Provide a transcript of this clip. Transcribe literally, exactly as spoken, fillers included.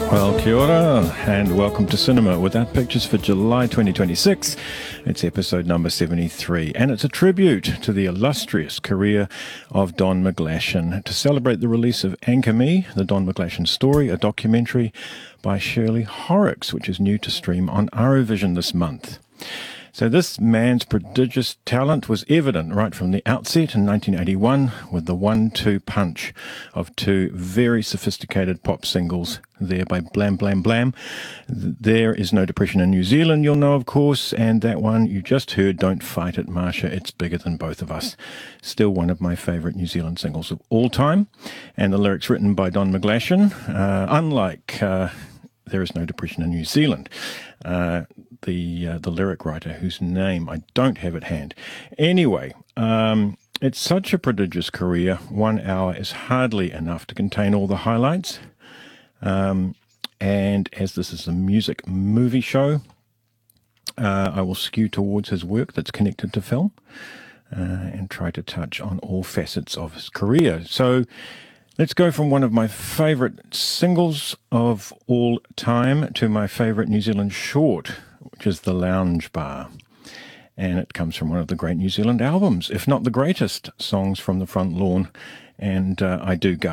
Well, kia ora, and welcome to Cinema Without Pictures for July twenty twenty-six. It's episode number seventy-three, and it's a tribute to the illustrious career of Don McGlashan to celebrate the release of Anchor Me, the Don McGlashan story, a documentary by Shirley Horrocks, which is new to stream on Arrowvision this month. So this man's prodigious talent was evident right from the outset in nineteen eighty-one with the one two punch of two very sophisticated pop singles there by Blam Blam Blam. There Is No Depression in New Zealand, you'll know, of course, and that one you just heard, Don't Fight It, Marsha, It's Bigger Than Both of Us. Still one of my favourite New Zealand singles of all time, and the lyrics written by Don McGlashan, uh, unlike uh, There Is No Depression in New Zealand. Uh, the uh, the lyric writer, whose name I don't have at hand. Anyway, um, it's such a prodigious career. One hour is hardly enough to contain all the highlights. Um, and as this is a music movie show, uh, I will skew towards his work that's connected to film uh, and try to touch on all facets of his career. So let's go from one of my favourite singles of all time to my favourite New Zealand short, which is The Lounge Bar. And it comes from one of the great New Zealand albums, if not the greatest, Songs from the Front Lawn. And uh, I do go.